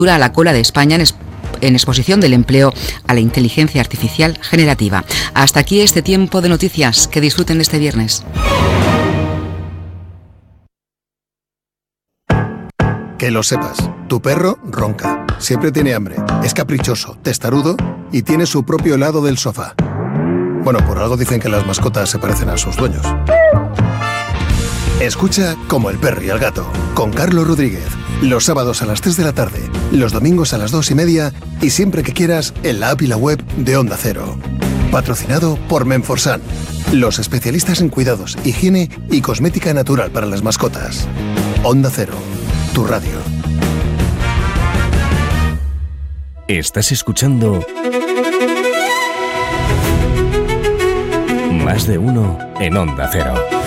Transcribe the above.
a la cola de España en exposición del empleo a la inteligencia artificial generativa. Hasta aquí este tiempo de noticias. Que disfruten de este viernes. Que lo sepas, tu perro ronca, siempre tiene hambre, es caprichoso, testarudo y tiene su propio lado del sofá. Bueno, por algo dicen que las mascotas se parecen a sus dueños. Escucha Como el perro y el gato, con Carlos Rodríguez. Los sábados a las 3 de la tarde, los domingos a las 2:30 y siempre que quieras en la app y la web de Onda Cero. Patrocinado por Menforsan, los especialistas en cuidados, higiene y cosmética natural para las mascotas. Onda Cero, tu radio. Estás escuchando Más de Uno en Onda Cero.